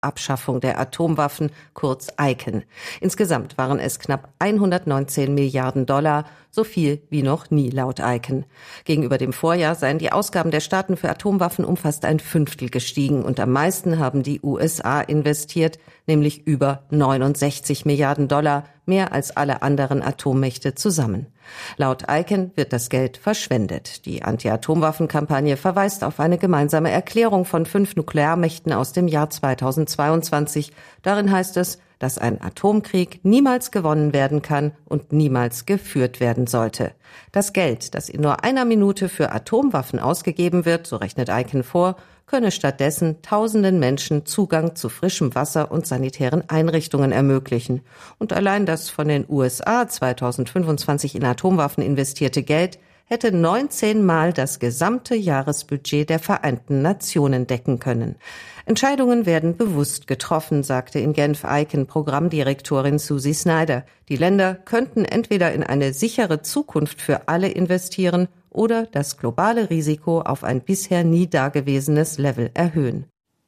Abschaffung der Atomwaffen, kurz ICAN. Insgesamt waren es knapp 119 Milliarden $, so viel wie noch nie laut ICAN. Gegenüber dem Vorjahr seien die Ausgaben der Staaten für Atomwaffen um fast ein Fünftel gestiegen und am meisten haben die USA investiert, nämlich über 69 Milliarden $, mehr als alle anderen Atommächte zusammen. Laut ICAN wird das Geld verschwendet. Die Anti-Atomwaffen-Kampagne verweist auf eine gemeinsame Erklärung von 5 Nuklearmächten aus dem Jahr 2022. Darin heißt es, dass ein Atomkrieg niemals gewonnen werden kann und niemals geführt werden sollte. Das Geld, das in nur einer Minute für Atomwaffen ausgegeben wird, so rechnet ICAN vor, könne stattdessen tausenden Menschen Zugang zu frischem Wasser und sanitären Einrichtungen ermöglichen. Und allein das von den USA 2025 in Atomwaffen investierte Geld hätte 19 Mal das gesamte Jahresbudget der Vereinten Nationen decken können. Entscheidungen werden bewusst getroffen, sagte in Genf ICAN-Programmdirektorin Susie Snyder. Die Länder könnten entweder in eine sichere Zukunft für alle investieren oder das globale Risiko auf ein bisher nie dagewesenes Level erhöhen.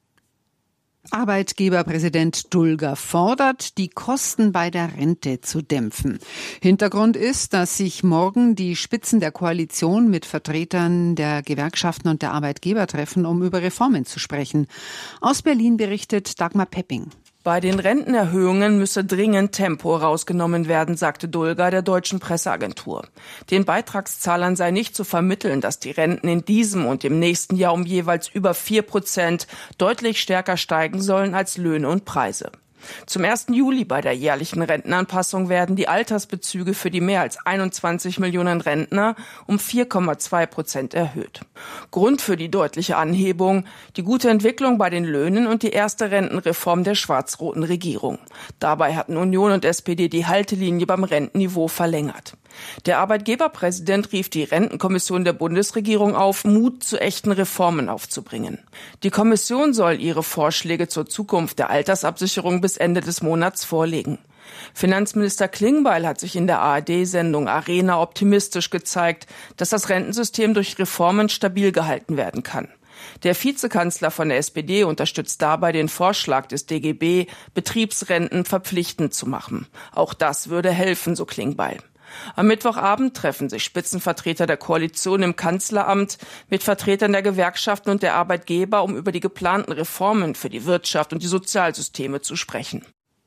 Arbeitgeberpräsident Dulger fordert, die Kosten bei der Rente zu dämpfen. Hintergrund ist, dass sich morgen die Spitzen der Koalition mit Vertretern der Gewerkschaften und der Arbeitgeber treffen, um über Reformen zu sprechen. Aus Berlin berichtet Dagmar Pepping. Bei den Rentenerhöhungen müsse dringend Tempo rausgenommen werden, sagte Dulger der deutschen Presseagentur. Den Beitragszahlern sei nicht zu vermitteln, dass die Renten in diesem und im nächsten Jahr um jeweils über 4% deutlich stärker steigen sollen als Löhne und Preise. Zum 1. Juli bei der jährlichen Rentenanpassung werden die Altersbezüge für die mehr als 21 Millionen Rentner um 4,2% erhöht. Grund für die deutliche Anhebung: die gute Entwicklung bei den Löhnen und die erste Rentenreform der schwarz-roten Regierung. Dabei hatten Union und SPD die Haltelinie beim Rentenniveau verlängert. Der Arbeitgeberpräsident rief die Rentenkommission der Bundesregierung auf, Mut zu echten Reformen aufzubringen. Die Kommission soll ihre Vorschläge zur Zukunft der Altersabsicherung bis Ende des Monats vorlegen. Finanzminister Klingbeil hat sich in der ARD-Sendung Arena optimistisch gezeigt, dass das Rentensystem durch Reformen stabil gehalten werden kann. Der Vizekanzler von der SPD unterstützt dabei den Vorschlag des DGB, Betriebsrenten verpflichtend zu machen. Auch das würde helfen, so Klingbeil. Am Mittwochabend treffen sich Spitzenvertreter der Koalition im Kanzleramt mit Vertretern der Gewerkschaften und der Arbeitgeber, um über die geplanten Reformen für die Wirtschaft und die Sozialsysteme zu sprechen.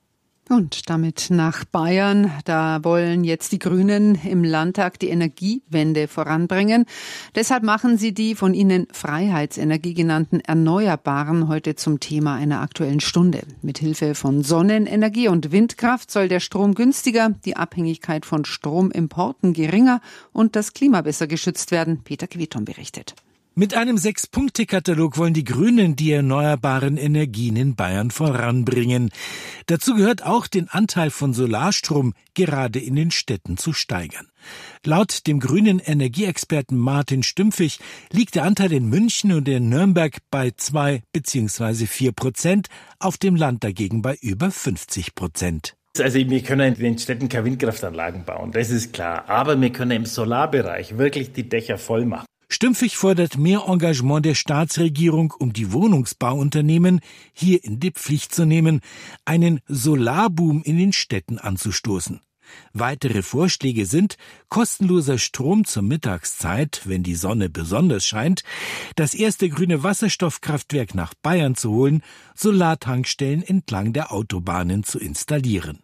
Und damit nach Bayern. Da wollen jetzt die Grünen im Landtag die Energiewende voranbringen. Deshalb machen sie die von ihnen Freiheitsenergie genannten Erneuerbaren heute zum Thema einer Aktuellen Stunde. Mithilfe von Sonnenenergie und Windkraft soll der Strom günstiger, die Abhängigkeit von Stromimporten geringer und das Klima besser geschützt werden. Peter Queton berichtet. Mit einem 6-Punkte-Katalog wollen die Grünen die erneuerbaren Energien in Bayern voranbringen. Dazu gehört auch, den Anteil von Solarstrom gerade in den Städten zu steigern. Laut dem grünen Energieexperten Martin Stümpfig liegt der Anteil in München und in Nürnberg bei 2 bzw. 4%, auf dem Land dagegen bei über 50%. Also wir können in den Städten keine Windkraftanlagen bauen, das ist klar. Aber wir können im Solarbereich wirklich die Dächer voll machen. Stümpfig fordert mehr Engagement der Staatsregierung, um die Wohnungsbauunternehmen hier in die Pflicht zu nehmen, einen Solarboom in den Städten anzustoßen. Weitere Vorschläge sind kostenloser Strom zur Mittagszeit, wenn die Sonne besonders scheint, das erste grüne Wasserstoffkraftwerk nach Bayern zu holen, Solartankstellen entlang der Autobahnen zu installieren.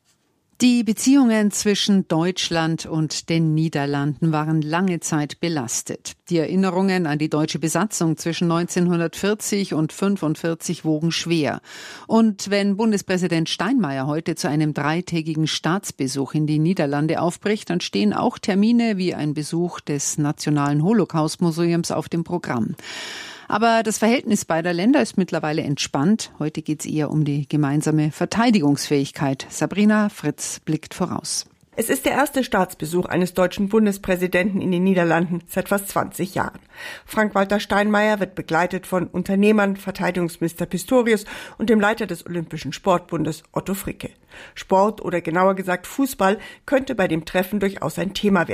Die Beziehungen zwischen Deutschland und den Niederlanden waren lange Zeit belastet. Die Erinnerungen an die deutsche Besatzung zwischen 1940 und 1945 wogen schwer. Und wenn Bundespräsident Steinmeier heute zu einem 3-tägigen Staatsbesuch in die Niederlande aufbricht, dann stehen auch Termine wie ein Besuch des Nationalen Holocaust-Museums auf dem Programm. Aber das Verhältnis beider Länder ist mittlerweile entspannt. Heute geht es eher um die gemeinsame Verteidigungsfähigkeit. Sabrina Fritz blickt voraus. Es ist der erste Staatsbesuch eines deutschen Bundespräsidenten in den Niederlanden seit fast 20 Jahren. Frank-Walter Steinmeier wird begleitet von Unternehmern, Verteidigungsminister Pistorius und dem Leiter des Olympischen Sportbundes Otto Fricke. Sport oder genauer gesagt Fußball könnte bei dem Treffen durchaus ein Thema werden.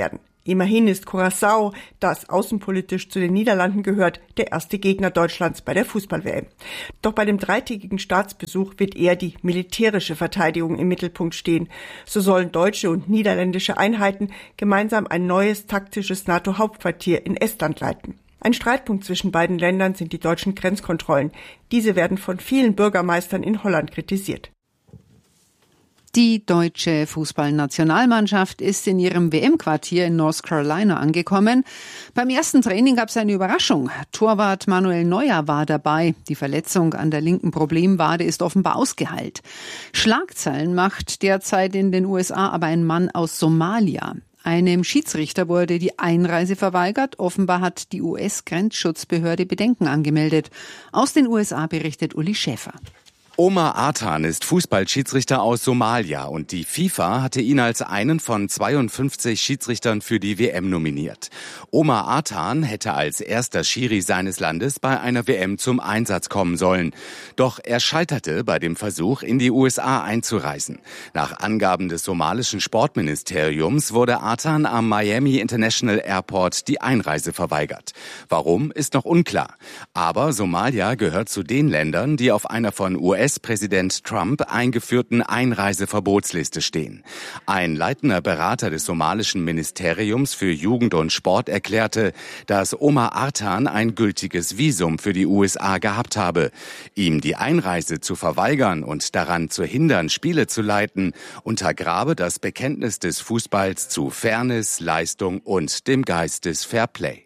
Immerhin ist Curaçao, das außenpolitisch zu den Niederlanden gehört, der erste Gegner Deutschlands bei der Fußball-WM. Doch bei dem dreitägigen Staatsbesuch wird eher die militärische Verteidigung im Mittelpunkt stehen. So sollen deutsche und niederländische Einheiten gemeinsam ein neues taktisches NATO-Hauptquartier in Estland leiten. Ein Streitpunkt zwischen beiden Ländern sind die deutschen Grenzkontrollen. Diese werden von vielen Bürgermeistern in Holland kritisiert. Die deutsche Fußballnationalmannschaft ist in ihrem WM-Quartier in North Carolina angekommen. Beim ersten Training gab es eine Überraschung. Torwart Manuel Neuer war dabei. Die Verletzung an der linken Problemwade ist offenbar ausgeheilt. Schlagzeilen macht derzeit in den USA aber ein Mann aus Somalia. Einem Schiedsrichter wurde die Einreise verweigert. Offenbar hat die US-Grenzschutzbehörde Bedenken angemeldet. Aus den USA berichtet Uli Schäfer. Omar Artan ist Fußballschiedsrichter aus Somalia und die FIFA hatte ihn als einen von 52 Schiedsrichtern für die WM nominiert. Omar Artan hätte als erster Schiri seines Landes bei einer WM zum Einsatz kommen sollen. Doch er scheiterte bei dem Versuch, in die USA einzureisen. Nach Angaben des somalischen Sportministeriums wurde Artan am Miami International Airport die Einreise verweigert. Warum, ist noch unklar. Aber Somalia gehört zu den Ländern, die auf einer von US-Präsident Trump eingeführten Einreiseverbotsliste stehen. Ein leitender Berater des somalischen Ministeriums für Jugend und Sport erklärte, dass Omar Artan ein gültiges Visum für die USA gehabt habe. Ihm die Einreise zu verweigern und daran zu hindern, Spiele zu leiten, untergrabe das Bekenntnis des Fußballs zu Fairness, Leistung und dem Geist des Fairplay.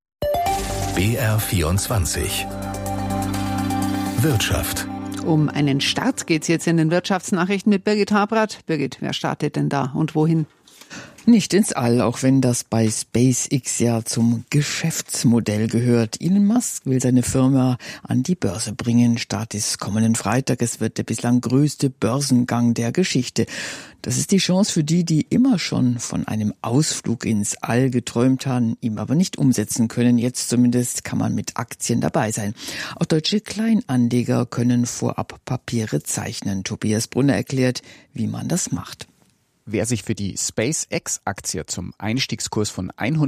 BR24 Wirtschaft. Um einen Start geht's jetzt in den Wirtschaftsnachrichten mit Birgit Habrath. Birgit, wer startet denn da und wohin? Nicht ins All, auch wenn das bei SpaceX ja zum Geschäftsmodell gehört. Elon Musk will seine Firma an die Börse bringen. Start ist kommenden Freitag. Es wird der bislang größte Börsengang der Geschichte. Das ist die Chance für die, die immer schon von einem Ausflug ins All geträumt haben, ihn aber nicht umsetzen können. Jetzt zumindest kann man mit Aktien dabei sein. Auch deutsche Kleinanleger können vorab Papiere zeichnen. Tobias Brunner erklärt, wie man das macht. Wer sich für die SpaceX-Aktie zum Einstiegskurs von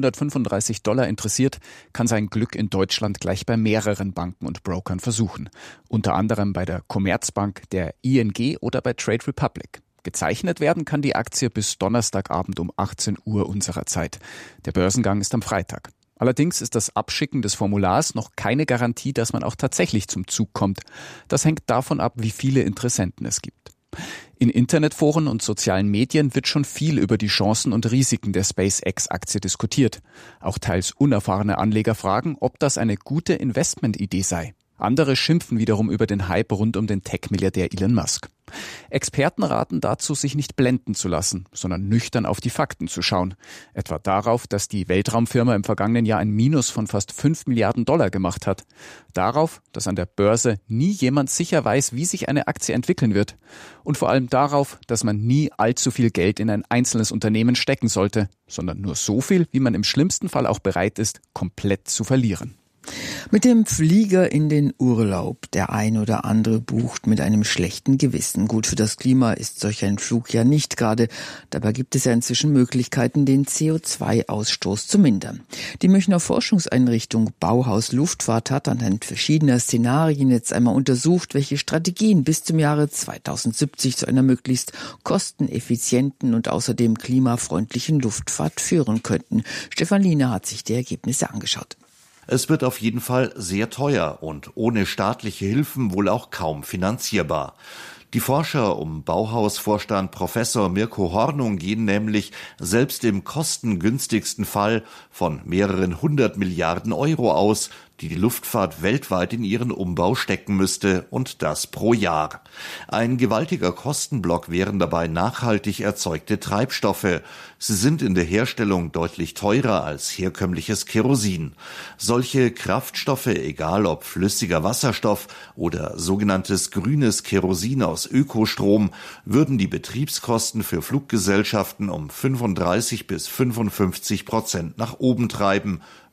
$135 interessiert, kann sein Glück in Deutschland gleich bei mehreren Banken und Brokern versuchen. Unter anderem bei der Commerzbank, der ING oder bei Trade Republic. Gezeichnet werden kann die Aktie bis Donnerstagabend um 18 Uhr unserer Zeit. Der Börsengang ist am Freitag. Allerdings ist das Abschicken des Formulars noch keine Garantie, dass man auch tatsächlich zum Zug kommt. Das hängt davon ab, wie viele Interessenten es gibt. In Internetforen und sozialen Medien wird schon viel über die Chancen und Risiken der SpaceX-Aktie diskutiert. Auch teils unerfahrene Anleger fragen, ob das eine gute Investmentidee sei. Andere schimpfen wiederum über den Hype rund um den Tech-Milliardär Elon Musk. Experten raten dazu, sich nicht blenden zu lassen, sondern nüchtern auf die Fakten zu schauen. Etwa darauf, dass die Weltraumfirma im vergangenen Jahr ein Minus von fast $5 Milliarden gemacht hat. Darauf, dass an der Börse nie jemand sicher weiß, wie sich eine Aktie entwickeln wird. Und vor allem darauf, dass man nie allzu viel Geld in ein einzelnes Unternehmen stecken sollte, sondern nur so viel, wie man im schlimmsten Fall auch bereit ist, komplett zu verlieren. Mit dem Flieger in den Urlaub. Der ein oder andere bucht mit einem schlechten Gewissen. Gut für das Klima ist solch ein Flug ja nicht gerade. Dabei gibt es ja inzwischen Möglichkeiten, den CO2-Ausstoß zu mindern. Die Münchner Forschungseinrichtung Bauhaus Luftfahrt hat anhand verschiedener Szenarien jetzt einmal untersucht, welche Strategien bis zum Jahre 2070 zu einer möglichst kosteneffizienten und außerdem klimafreundlichen Luftfahrt führen könnten. Stefan Liener hat sich die Ergebnisse angeschaut. Es wird auf jeden Fall sehr teuer und ohne staatliche Hilfen wohl auch kaum finanzierbar. Die Forscher um Bauhaus-Vorstand Professor Mirko Hornung gehen nämlich selbst im kostengünstigsten Fall von mehreren 100 Milliarden Euro aus, die die Luftfahrt weltweit in ihren Umbau stecken müsste, und das pro Jahr. Ein gewaltiger Kostenblock wären dabei nachhaltig erzeugte Treibstoffe. Sie sind in der Herstellung deutlich teurer als herkömmliches Kerosin. Solche Kraftstoffe, egal ob flüssiger Wasserstoff oder sogenanntes grünes Kerosin aus Ökostrom, würden die Betriebskosten für Fluggesellschaften um 35% bis 55% nach oben treiben,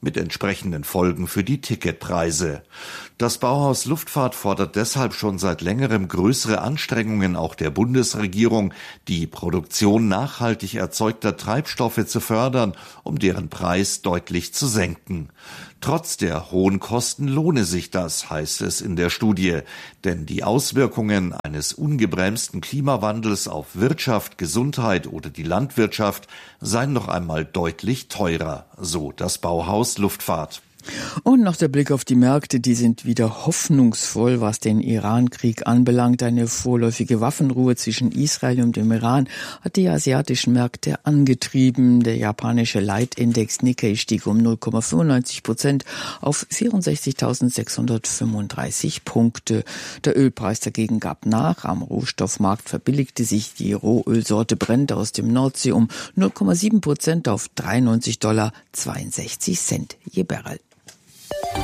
mit entsprechenden Folgen für die Ticketpreise. Das Bauhaus Luftfahrt fordert deshalb schon seit längerem größere Anstrengungen auch der Bundesregierung, die Produktion nachhaltig erzeugter Treibstoffe zu fördern, um deren Preis deutlich zu senken. Trotz der hohen Kosten lohne sich das, heißt es in der Studie. Denn die Auswirkungen eines ungebremsten Klimawandels auf Wirtschaft, Gesundheit oder die Landwirtschaft seien noch einmal deutlich teurer, so das Bauhaus Luftfahrt. Und noch der Blick auf die Märkte, die sind wieder hoffnungsvoll, was den Iran-Krieg anbelangt. Eine vorläufige Waffenruhe zwischen Israel und dem Iran hat die asiatischen Märkte angetrieben. Der japanische Leitindex Nikkei stieg um 0,95% auf 64.635 Punkte. Der Ölpreis dagegen gab nach. Am Rohstoffmarkt verbilligte sich die Rohölsorte Brent aus dem Nordsee um 0,7% auf $93,62 je Barrel.